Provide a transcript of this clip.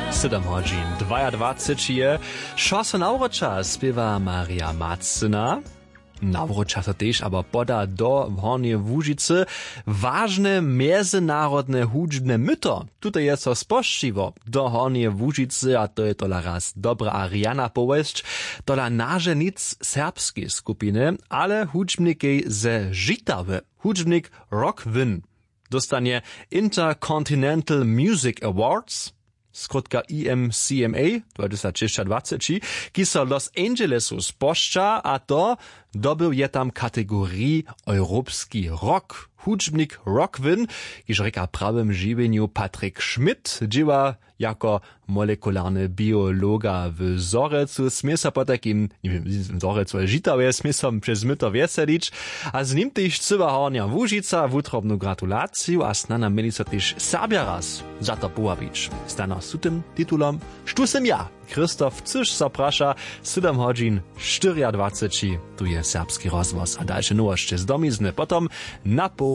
7 hodin 22 je. Šo so nauroča, spěwa Maria Macina. Nauroča so tež aber poda do Hornje Łužice ważne międzynarodne hudźbne myto. Tutaj je so spoščivo do Hornje Łužice, a to je tola raz dobra Ariana powieść, tola naže nic serbskiej skupiny, ale hudźbniky ze Žitawy. Hudźbnik Rockvin dostanie Intercontinental Music Awards, skrótka IMCMA 2020, ki so Los Angelesu spošča, a to dobył je tam kategorii Europski Rock. Hudźbnik Rockvin, kiż reka prawym żywieniu Patryk Schmidt, dzieła jako molekularny biologa w Zorecu, smie so po takim, nie wiem, w Zorecu Žitawe, smie so przez myto weselić, a z nim też cyła Hornja Łužica wutrobnu gratulaciju, a snana mieli so też Serbia raz za to poławić. Stano z tym tytulom Štusem ja, Krzysztof Cysz zaprasza 7 hodin 24, tu je serbski rozwoz, a dalsze nowości z domizny, potom na